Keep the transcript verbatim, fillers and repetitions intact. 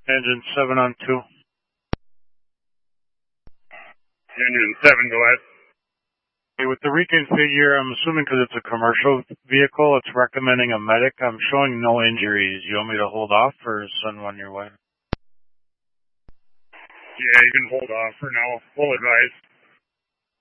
Engine seven on two. Engine seven, go ahead. Okay, with the reconfigure, I'm assuming because it's a commercial vehicle, it's recommending a medic. I'm showing no injuries. You want me to hold off or send one your way? Yeah, you can hold off for now. Full advice.